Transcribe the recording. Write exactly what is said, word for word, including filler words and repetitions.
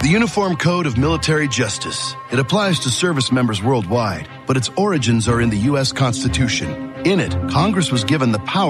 The Uniform Code of Military Justice. It applies to service members worldwide, but its origins are in the U S Constitution. In it, Congress was given the power